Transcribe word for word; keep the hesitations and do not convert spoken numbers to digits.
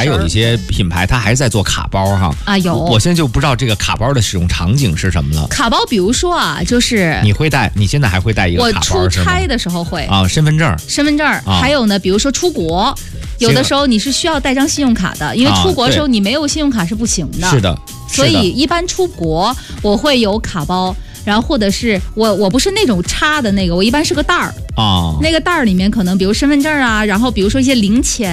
还有一些品牌它还在做卡包哈。 啊，有。 我现在就不知道这个卡包的使用场景是什么了。 卡包，比如说啊，就是你会带，你现在还会带一个卡包是吗？ 我出差的时候会啊，身份证， 身份证、啊，还有呢，比如说出国，有的时候你是需要带张信用卡的，因为出国的时候你没有信用卡是不行的。 是的， 所以一般出国我会有卡包。然后或者是我我不是那种插的那个，我一般是个袋儿啊，那个袋儿里面可能比如身份证啊，然后比如说一些零钱。